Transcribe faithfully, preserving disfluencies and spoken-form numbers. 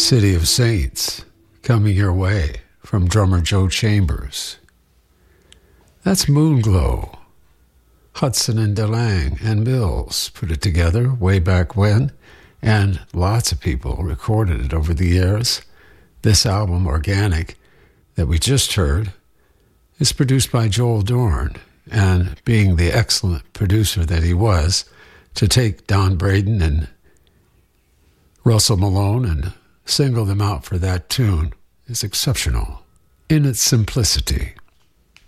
City of Saints, coming your way from drummer Joe Chambers. That's Moonglow. Hudson and DeLange and Mills put it together way back when, and lots of people recorded it over the years. This album, Organic, that we just heard, is produced by Joel Dorn, and being the excellent producer that he was, to take Don Braden and Russell Malone and single them out for that tune is exceptional in its simplicity.